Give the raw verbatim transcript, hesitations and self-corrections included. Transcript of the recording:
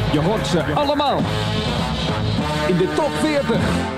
Je hoort ze allemaal in de top veertig.